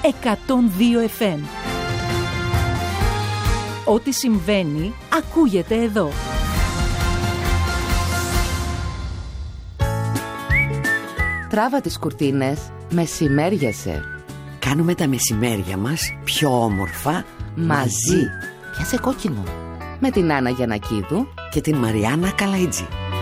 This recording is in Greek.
102 FM. Ό,τι συμβαίνει ακούγεται εδώ. Τράβα τις κουρτίνες, μεσημέριασε. Κάνουμε τα μεσημέρια μας πιο όμορφα μαζί. Πιάσε κόκκινο. Με την Άννα Γιαννακίδου και την Μαριάννα Καλαϊτζή.